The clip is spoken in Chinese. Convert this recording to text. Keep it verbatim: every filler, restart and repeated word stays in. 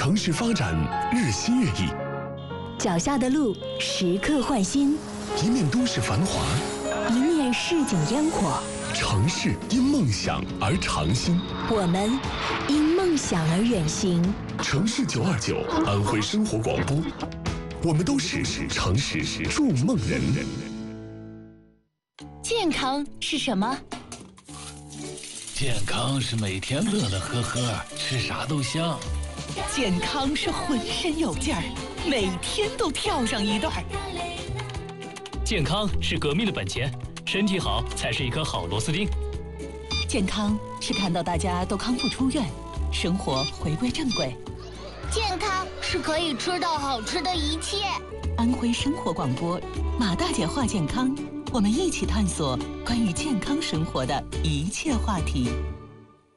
城市发展日新月异， 脚下的路时刻换新， 一面都市繁华， 一面市井烟火。 城市因梦想而长新， 我们因梦想而远行。 城市九二九，安徽生活广播，我们都是城市筑梦人。 健康是什么？ 健康是每天乐乐呵呵，吃啥都香。 健康是浑身有劲儿，每天都跳上一段。 健康是革命的本钱，身体好才是一颗好螺丝钉。 健康是看到大家都康复出院，生活回归正轨。 健康是可以吃到好吃的一切。 安徽生活广播，马大姐话健康，我们一起探索关于健康生活的一切话题。